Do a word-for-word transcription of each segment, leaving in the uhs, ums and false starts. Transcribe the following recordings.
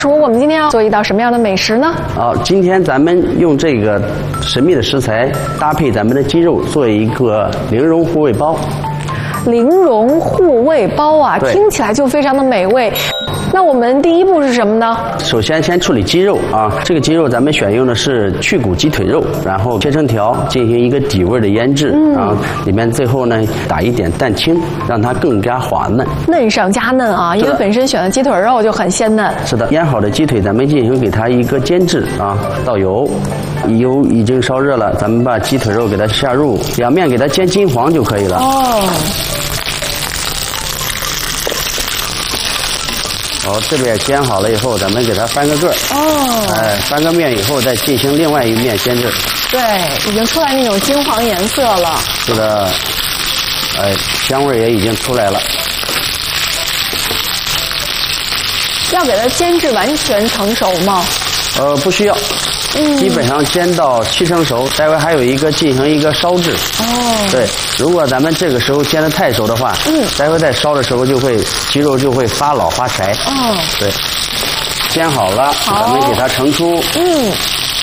我们今天要做一道什么样的美食呢？ 好，今天咱们用这个神秘的食材搭配咱们的鸡肉，做一个零蓉护胃包。 零蓉护胃包啊，听起来就非常的美味。那我们第一步是什么呢？ 首先先处理鸡肉啊，这个鸡肉咱们选用的是去骨鸡腿肉，然后切成条，进行一个底味的腌制，嗯、啊，里面最后呢打一点蛋清，让它更加滑嫩， 嫩上加嫩啊，因为本身选的鸡腿肉就很鲜嫩。 是的，腌好的鸡腿咱们进行给它一个煎制啊，倒油，油已经烧热了，咱们把鸡腿肉给它下入，两面给它煎金黄就可以了。 哦。 好，这边煎好了以后，咱们给它翻个个儿。哦。哎，翻个面以后，再进行另外一面煎制。 对，已经出来那种金黄颜色了。 是的。哎，香味也已经出来了。 要给它煎制完全成熟吗？ 呃，不需要。嗯。基本上煎到七成熟，待会还有一个进行一个烧制。哦。对，如果咱们这个时候煎得太熟的话，嗯，待会在烧的时候就会鸡肉就会发老发柴。哦。对，煎好了，好，咱们给它盛出。嗯。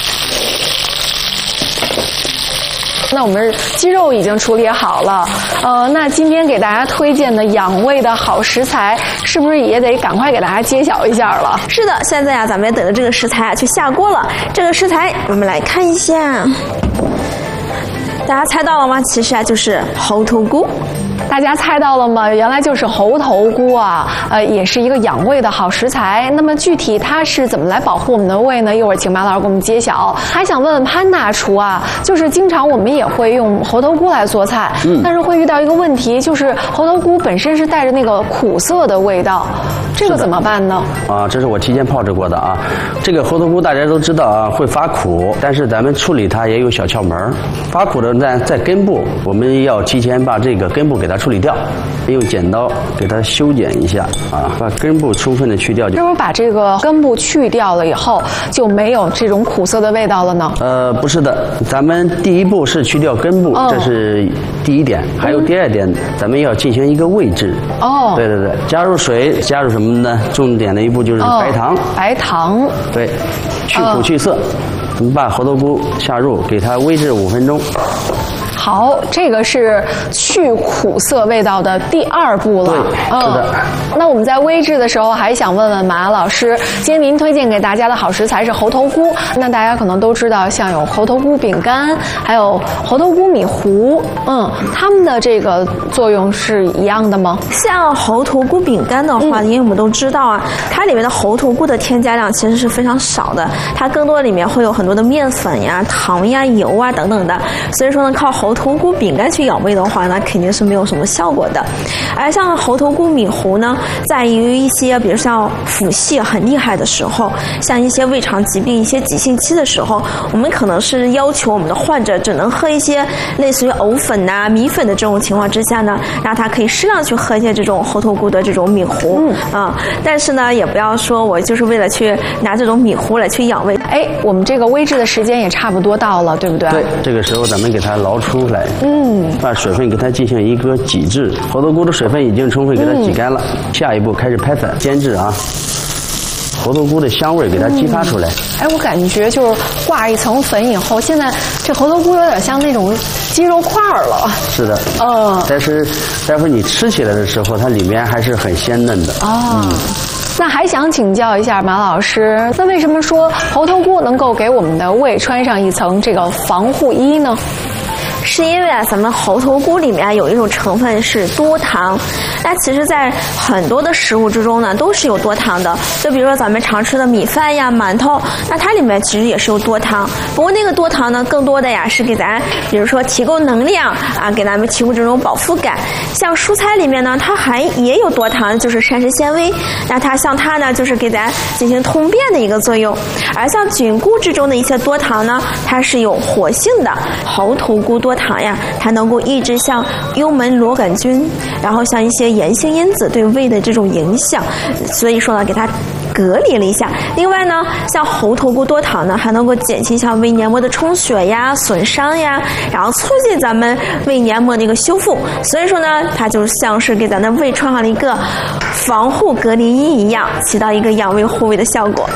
那我们鸡肉已经处理好了，呃，那今天给大家推荐的养胃的好食材，是不是也得赶快给大家揭晓一下了？ 是的，现在啊，咱们也等着这个食材啊去下锅了。这个食材，我们来看一下，大家猜到了吗？其实啊，就是猴头菇。 大家猜到了吗？原来就是猴头菇啊，呃，也是一个养胃的好食材。那么具体它是怎么来保护我们的胃呢？一会儿请马老师给我们揭晓。还想问问潘大厨啊，就是经常我们也会用猴头菇来做菜，嗯，但是会遇到一个问题，就是猴头菇本身是带着那个苦涩的味道，这个怎么办呢？ 啊，这是我提前炮制过的啊。这个猴头菇大家都知道啊，会发苦，但是咱们处理它也有小窍门。发苦的在在根部，我们要提前把这个根部给它处理掉，用剪刀给它修剪一下啊，把根部充分的去掉。 是不是把这个根部去掉了以后，就没有这种苦涩的味道了呢？ 呃，不是的，咱们第一步是去掉根部，哦、这是第一点。还有第二点，嗯、咱们要进行一个煨制。哦，对对对，加入水，加入什么呢？重点的一步就是白糖。哦、 白糖。 对，去苦去涩。我们把猴头菇下入，给它煨制五分钟。 好，这个是去苦涩味道的第二步了。 对，是的。 嗯、那我们在煨制的时候，还想问问马老师，今天您推荐给大家的好食材是猴头菇。那大家可能都知道，像有猴头菇饼干，还有猴头菇米糊，嗯，它们的这个作用是一样的吗？ 像猴头菇饼干的话，嗯、因为我们都知道啊，它里面的猴头菇的添加量其实是非常少的，它更多里面会有很多的面粉呀、糖呀、油啊等等的，所以说呢，靠猴头菇饼干去养胃的话呢，肯定是没有什么效果的。而像猴头菇米糊呢，在于一些比如像腹泻很厉害的时候，像一些胃肠疾病、一些急性期的时候，我们可能是要求我们的患者只能喝一些类似于藕粉呐、啊、米粉的这种情况之下呢，让他可以适量去喝一些这种猴头菇的这种米糊。嗯啊，但是呢，也不要说我就是为了去拿这种米糊来去养胃。 哎，我们这个煨制的时间也差不多到了，对不对？ 对，这个时候咱们给它捞出来。嗯，把水分给它进行一个挤制，猴头菇的水分已经充分给它挤干了。嗯、下一步开始拍粉煎制啊，猴头菇的香味给它激发出来。 嗯、哎，我感觉就是挂一层粉以后，现在这猴头菇有点像那种鸡肉块了。 是的，嗯，但是待会你吃起来的时候，它里面还是很鲜嫩的。哦。嗯， 那还想请教一下马老师，那为什么说猴头菇能够给我们的胃穿上一层这个防护衣呢？ 是因为啊，咱们猴头菇里面有一种成分是多糖，那其实在很多的食物之中呢，都是有多糖的。就比如说咱们常吃的米饭呀、馒头，那它里面其实也是有多糖。不过那个多糖呢，更多的呀是给咱，比如说提供能量啊，给咱们提供这种饱腹感。像蔬菜里面呢，它还也有多糖，就是膳食纤维。那它像它呢，就是给咱进行通便的一个作用。而像菌菇之中的一些多糖呢，它是有活性的。猴头菇多糖呀，它能够抑制像幽门螺杆菌，然后像一些炎性因子对胃的这种影响，所以说呢，给它隔离了一下。另外呢，像猴头菇多糖呢，还能够减轻像胃黏膜的充血呀、损伤呀，然后促进咱们胃黏膜的一个修复。所以说呢，它就像是给咱的胃穿上了一个防护隔离衣一样，起到一个养胃护胃的效果。